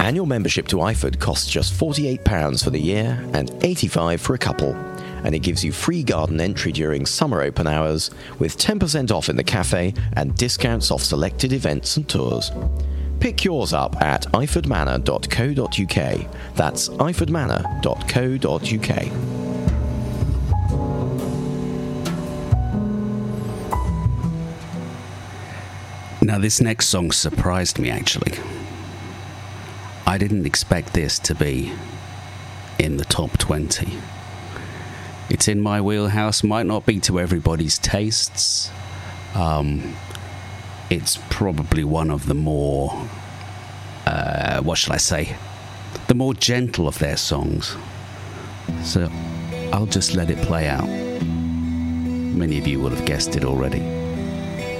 Annual membership to iFood costs just £48 for the year and £85 for a couple. And it gives you free garden entry during summer open hours with 10% off in the cafe and discounts off selected events and tours. Pick yours up at ifordmanor.co.uk. That's ifordmanor.co.uk. Now, this next song surprised me, actually. I didn't expect this to be in the top 20. It's in my wheelhouse, might not be to everybody's tastes. It's probably one of the more, what shall I say, the more gentle of their songs. So I'll just let it play out. Many of you will have guessed it already.